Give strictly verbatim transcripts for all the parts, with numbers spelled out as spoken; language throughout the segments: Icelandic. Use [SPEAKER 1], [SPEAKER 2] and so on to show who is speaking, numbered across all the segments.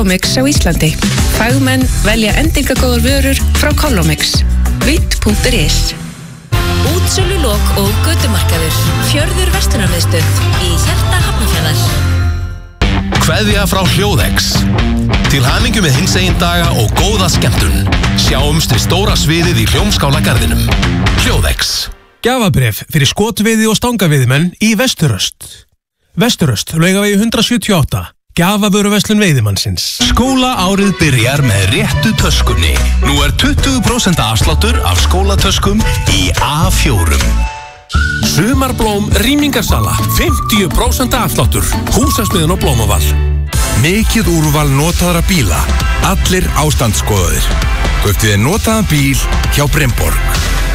[SPEAKER 1] Colomix á Íslandi. Fagmenn velja endingagóðar vörur frá Colomix. Vitt punktur is.
[SPEAKER 2] Útsölulok og götumarkaður. Fjörður verslunarmiðstöð í hjarta Hafnarfjarðar.
[SPEAKER 3] Kveðja frá Hljóðex. Til hamingju með hinsegin daga og góða skemmtun. Sjáumst við stóra sviðið í Hljómskálagarðinum. Hljóðex.
[SPEAKER 4] Gjafabréf fyrir skotveiði og stangaveiðimenn í Vesturöst. Vesturöst, Laugavegi hundrað sjötíu og átta. Gjafavöruverslun veiðimannsins.
[SPEAKER 3] Skólaárið byrjar með réttu töskunni. Nú er tuttugu prósent afsláttur af skólatöskum í A fjórum.
[SPEAKER 4] Sumarblóm rýmingarsala, fimmtíu prósent afsláttur. Húsasmiðan og Blómaval.
[SPEAKER 5] Mikið úrval notaðra bíla. Allir ástandsskoðaðir. Kauptu þér notaðan bíl hjá Bremborg.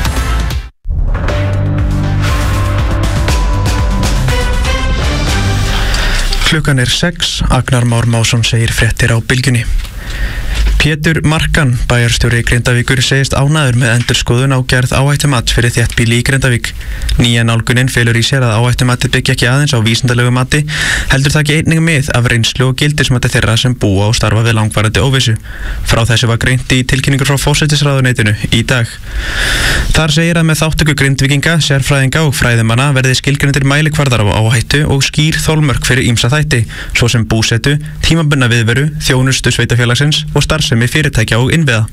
[SPEAKER 6] Klukkan er sex, Agnar Már Másson segir fréttir á Bylgjunni. Pétur Markan, bæjarstjóri Grindavíkur, segist ánægður með endurskoðun á gerð áhættumats fyrir þéttbýli í Grindavík. Nýja nálgunin felur í sér að áhættumatið byggja ekki aðeins á vísindalegu mati, heldur það ekki einnig mið af reynslu og gildismati þeirra sem búa og starfa við langvarandi óvissu. Frá þessu var greint í tilkynningu frá forsætisráðuneytinu í dag. Þar segir að með þáttöku Grindvíkinga, sérfræðinga og fræðimanna verði skilgreindir mælikvarðar á áhættu og skýr þolmörk fyrir ýmsa þætti, svo sem búsetu, tímabundna viðveru, þjónustu sveitarfélagsins og starfsemi fyrirtækja og innviða.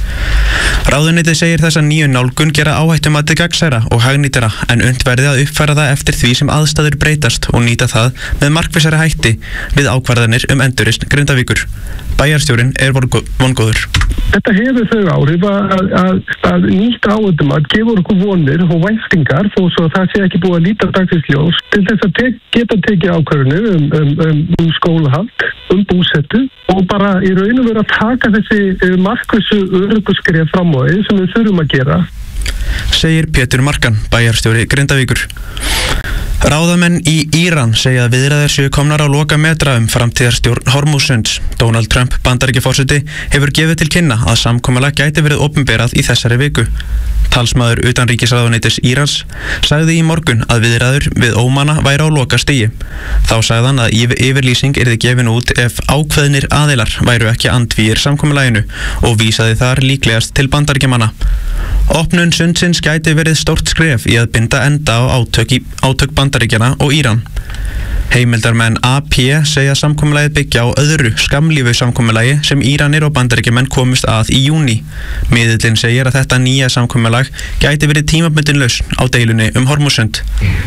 [SPEAKER 6] Ráðuneytið segir þessa nýju nálgun gera áhættumatið gagnsærra og hagnýtara en unnt verði að uppfæra það eftir því sem aðstæður breytast og nýta það með markvissari hætti við ákvarðanir um endurreisn Grindavíkur. Bæjarstjórinn er vongóður.
[SPEAKER 7] Þetta hefur þau áhrif að, að, að nýtt áhættumat gefur okkur vonir og væntingar þó svo það sé ekki búið að líta dagsins ljós til þess að tek, geta tekið ákvarðanir um, um, um, um skólahald, um búsetu og bara í raun og veru að taka þessi markvissu öryggisskref fram á því sem við þurfum að gera.
[SPEAKER 6] Segir Pétur Markan, bæjarstjóri Grindavíkur. Ráðamenn í Íran segja að viðræður séu komnar á loka metra um framtíðarstjórn Hormúzsunds. Donald Trump, Bandaríkjaforseti, hefur gefið til kynna að samkomulag gæti verið opinberað í þessari viku. Talsmaður utanríkisráðuneytis Írans sagði í morgun að viðræður við ómana væri á loka stigi. Þá sagði hann að yfir, yfirlýsing yrði gefin út ef ákveðnir aðilar væru ekki andvígir samkomulaginu og vísaði þar líklegast til Bandaríkjamanna. Opnun sundsins gæti verið stórt skref í að binda enda á átök, í, átök Bandaríkjana og Íran. Heimildarmenn A P segja samkomulagið byggja á öðru skamlífu samkomulagi sem Íranir og Bandaríkjamenn komust að í júní. Miðillinn segir að þetta nýja samkomulag gæti verið tímabundin lausn á deilunni um Hormúzsund.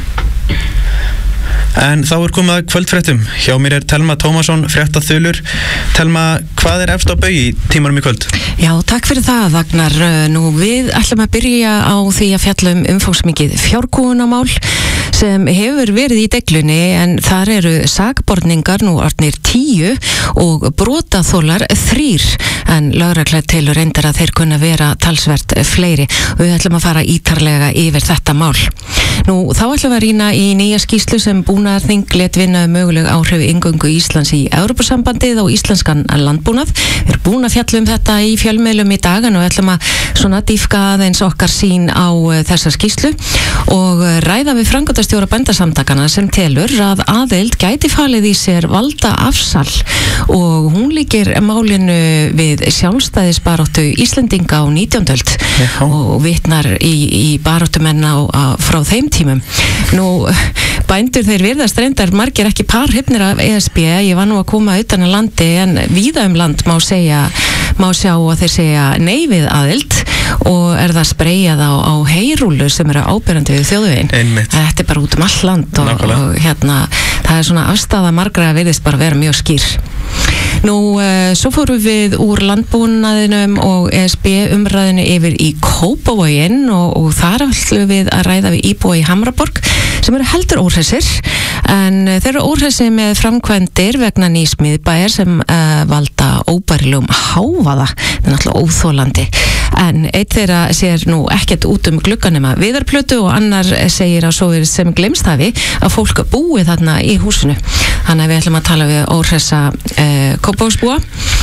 [SPEAKER 6] En þá er komið að kvöldfréttum. Hjá mér er Telma Tómasson, fréttaþulur. Telma, hvað er efst á baugi í tímanum í kvöld?
[SPEAKER 8] Já, takk fyrir það, Agnar. Nú, við ætlum að byrja á því að fjalla um umfangsmikið fjárkúgunarmál sem hefur verið í deglunni, en þar eru sakborningar nú orðnir tíu og brotaþolar þrír, en lögregla telur reyndar að þeir kunna vera talsvert fleiri. Við ætlum að fara ítarlega yfir þetta mál. Nú, þá ætlum við að rýna í nýja skýrslu sem búnaðarþing lét vinna um möguleg áhrif inngöngu Íslands í Evrópusambandið og íslenskan landbúnað. Við erum búin að fjalla um þetta í fjölmiðlum í dag, en við ætlum að svona dýpka aðeins okkar sín á þessa skýrslu og ræða við framkvæmdastjóra bændasamtakana sem telur að aðild gæti falið í sér valda afsal, og hún líkir málinu við sjálfstæðisbaráttu Íslendinga á nítjándu öld og vitnar í, í baráttumenn á, á, frá þeim tímum. Nú, bændur þeir virðast reyndar margir ekki parhrifnir af E S B. Ég var nú að koma utan að landi, en víða um land má segja má sjá að þeir segja nei við aðild, og er það spreyjað á, á heyrúlu sem eru áberandi við þjóðveginn. Þetta er bara út um all land og, og hérna, það er svona afstaða margra að virðist bara vera mjög skýr. Nú, uh, svo fórum við úr landbúnaðinum og E S B umræðinu yfir í Kópavoginn, og, og þar ætlum við að ræða við íbúa í Hamraborg sem eru heldur óhressir, en uh, þeir eru óhressir með framkvæmdir vegna nýs miðbæjar sem uh, valda óbærilegum hávaða. Það er náttúrulega óþolandi. En eitt þeirra sér nú ekkert út um glugganum að viðarplötu, og annar segir að svo er sem glemst hafi að fólk búi þarna í húsinu. Þannig að við ætlum að tala við óhressa uh, Kópavogsbúa.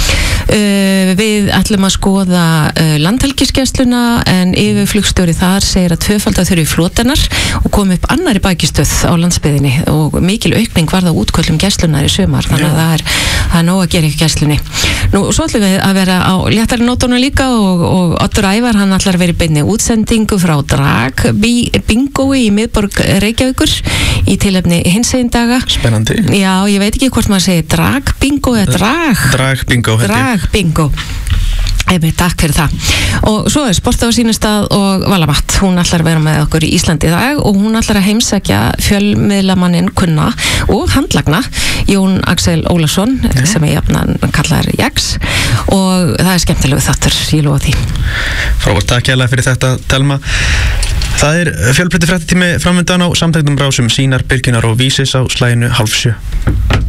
[SPEAKER 8] uh, Við ætlum að skoða uh, landhelgisgæsluna en yfirflugstjóri þar segir að tvöfalda þurfi flotanar og kom upp annari bækistöð á landsbyðinni og mikil aukning varð á útköllum gæslunar í sumar, þannig að það er, það er nóg að gera í gæslunni. Nú, svo ætlum við að vera á léttari nótunum líka og, og Oddur Ævar, hann ætlar að vera í beinni útsendingu frá Drag Bingói í miðborg Reykjavíkur í tilefni hinsegin daga.
[SPEAKER 6] Spennandi.
[SPEAKER 8] Já, ég veit ekki hvort maður segir Drag Bingo eða Drag
[SPEAKER 6] Drag Bingo
[SPEAKER 8] Drag Bingo. Eða, takk fyrir það. Og svo er Sport á sínum stað og Vala Matt, hún ætlar að vera með okkur í Íslandi í dag og hún ætlar að heimsækja fjölmiðlamanninn kunna og handlagna Jón Axel Ólafsson yeah. sem er jafnan kallar Jax og það er skemmtilegu þáttur, ég lofa því.
[SPEAKER 6] Frábært, takk hérlega fyrir þetta, Telma. Það er fjölbreytti fréttatími framöndan á samtæknum rásum Sínar, Bylgjunar og Vísis á slaginu hálf sjö.